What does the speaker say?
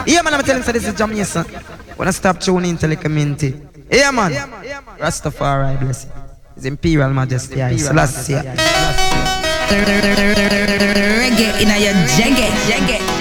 Yeah, man, I'm telling you, this is Jamaican. Wanna stop tuning into the community. Yeah, man. Rastafari, bless you. His Imperial Majesty, I Selassie. Reggae in a your jagget.